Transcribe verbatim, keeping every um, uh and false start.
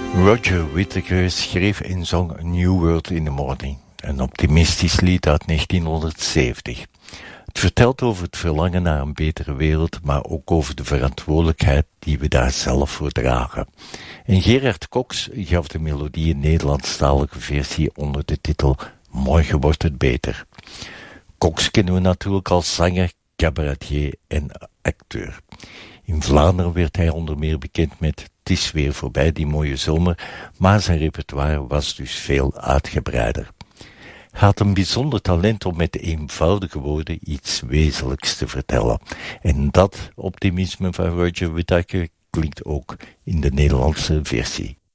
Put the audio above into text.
Roger Whittaker schreef en zong A New World in the Morning, een optimistisch lied uit negentienhonderdzeventig. Het vertelt over het verlangen naar een betere wereld, maar ook over de verantwoordelijkheid die we daar zelf voor dragen. En Gerard Cox gaf de melodie een Nederlandstalige versie onder de titel Morgen wordt het beter. Cox kennen we natuurlijk als zanger, cabaretier en acteur. In Vlaanderen werd hij onder meer bekend met Het is weer voorbij, die mooie zomer, maar zijn repertoire was dus veel uitgebreider. Hij had een bijzonder talent om met eenvoudige woorden iets wezenlijks te vertellen. En dat optimisme van Roger Whittaker klinkt ook in de Nederlandse versie.